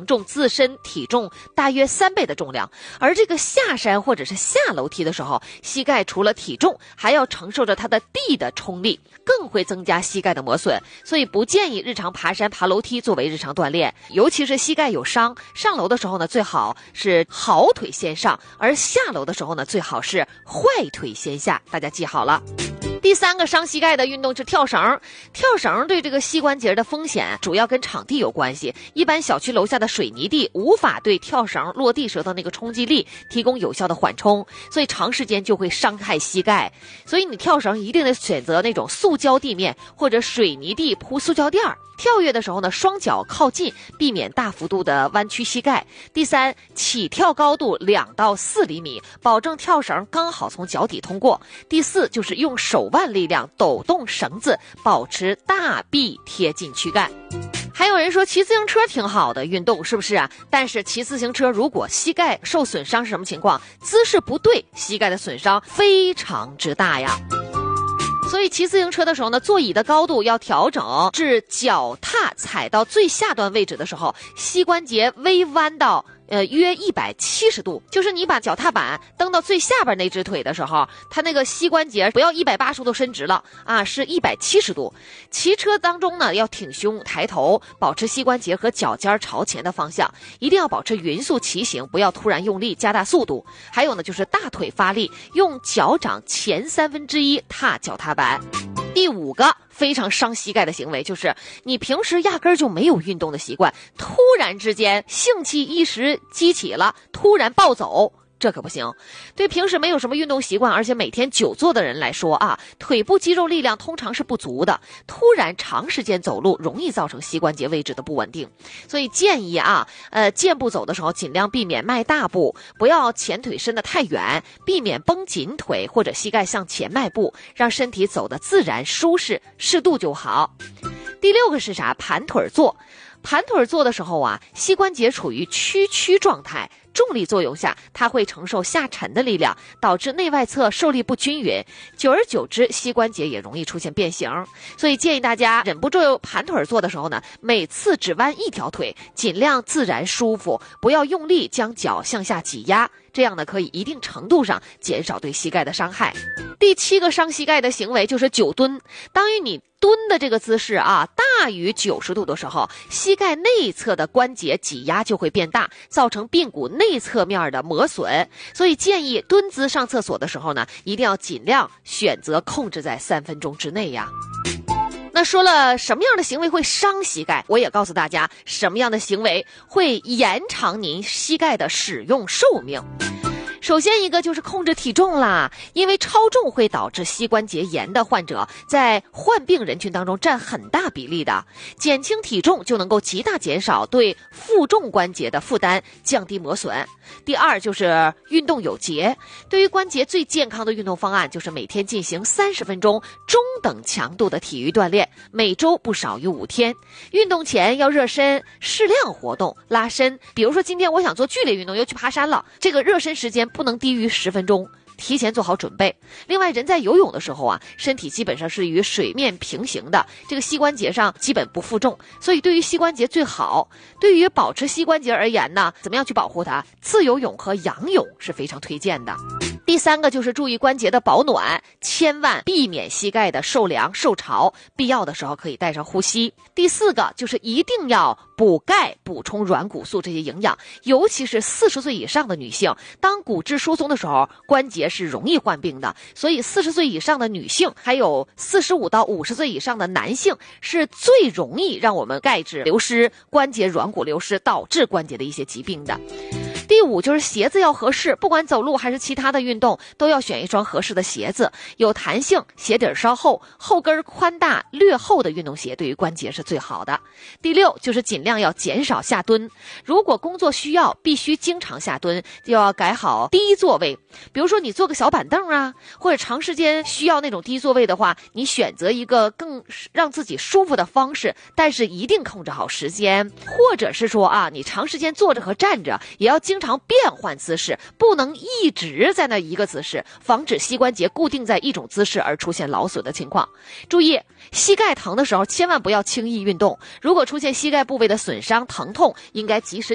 重自身体重大约3倍的重量。而这个下山或者是下楼梯的时候，膝盖除了体重，还要承受着它的地的冲力，更会增加膝盖的磨损，所以不建议日常爬山爬楼梯作为日常锻炼。尤其是膝盖有伤，上楼的时候呢，最好是好腿先上，而下楼的时候呢，最好是坏腿先下，大家记好了。第3个伤膝盖的运动是跳绳。跳绳对这个膝关节的风险主要跟场地有关系，一般小区楼下的水泥地无法对跳绳落地时的那个冲击力提供有效的缓冲，所以长时间就会伤害膝盖。所以你跳绳一定得选择那种塑胶地面或者水泥地铺塑胶垫儿。跳跃的时候呢，双脚靠近，避免大幅度的弯曲膝盖。第3，起跳高度2到4厘米，保证跳绳刚好从脚底通过。第4，就是用手腕力量抖动绳子，保持大臂贴近躯干。还有人说骑自行车挺好的运动，是不是啊？但是骑自行车如果膝盖受损伤是什么情况？姿势不对，膝盖的损伤非常之大呀。所以骑自行车的时候呢，座椅的高度要调整至脚踏踩到最下端位置的时候，膝关节微弯到约170度，就是你把脚踏板蹬到最下边那只腿的时候，它那个膝关节不要180度伸直了啊，是170度。骑车当中呢，要挺胸抬头，保持膝关节和脚尖朝前的方向，一定要保持匀速骑行，不要突然用力加大速度。还有呢，就是大腿发力，用脚掌前1/3踏脚踏板。第5个非常伤膝盖的行为，就是你平时压根儿就没有运动的习惯，突然之间兴起一时激起了，突然暴走，这可不行。对平时没有什么运动习惯，而且每天久坐的人来说啊，腿部肌肉力量通常是不足的，突然长时间走路容易造成膝关节位置的不稳定。所以建议啊，健步走的时候尽量避免迈大步，不要前腿伸得太远，避免绷紧腿或者膝盖向前迈步，让身体走得自然舒适，适度就好。第6个是啥？盘腿坐。盘腿坐的时候啊，膝关节处于屈状态，重力作用下，它会承受下沉的力量，导致内外侧受力不均匀，久而久之，膝关节也容易出现变形。所以建议大家忍不住盘腿坐的时候呢，每次只弯一条腿，尽量自然舒服，不要用力将脚向下挤压，这样呢可以一定程度上减少对膝盖的伤害。第7个伤膝盖的行为就是久蹲。当你蹲的这个姿势啊大于90度的时候，膝盖内侧的关节挤压就会变大，造成髌骨内侧面的磨损。所以建议蹲姿上厕所的时候呢，一定要尽量选择控制在3分钟之内呀。那说了什么样的行为会伤膝盖，我也告诉大家什么样的行为会延长您膝盖的使用寿命。首先一个就是控制体重啦，因为超重会导致膝关节炎的患者在患病人群当中占很大比例的，减轻体重就能够极大减少对负重关节的负担，降低磨损。第2就是运动有节，对于关节最健康的运动方案就是每天进行30分钟中等强度的体育锻炼，每周不少于5天。运动前要热身，适量活动拉伸，比如说今天我想做剧烈运动，又去爬山了，这个热身时间不能低于10分钟，提前做好准备。另外，人在游泳的时候啊，身体基本上是与水面平行的，这个膝关节上基本不负重，所以对于膝关节最好。对于保持膝关节而言呢，怎么样去保护它？自由泳和仰泳是非常推荐的。第3个就是注意关节的保暖，千万避免膝盖的受凉受潮，必要的时候可以带上护膝。第4个就是一定要补钙，补充软骨素这些营养，尤其是40岁以上的女性，当骨质疏松的时候，关节是容易患病的，所以40岁以上的女性，还有45到50岁以上的男性，是最容易让我们钙质流失、关节软骨流失，导致关节的一些疾病的。第5就是鞋子要合适，不管走路还是其他的运动，都要选一双合适的鞋子，有弹性，鞋底稍厚，后跟宽大略厚的运动鞋对于关节是最好的。第6就是尽量要减少下蹲，如果工作需要必须经常下蹲，就要改好低座位，比如说你坐个小板凳啊，或者长时间需要那种低座位的话，你选择一个更让自己舒服的方式，但是一定控制好时间，或者是说啊，你长时间坐着和站着也要经常变换姿势，不能一直在那一个姿势，防止膝关节固定在一种姿势而出现劳损的情况。注意，膝盖疼的时候千万不要轻易运动，如果出现膝盖部位的损伤疼痛，应该及时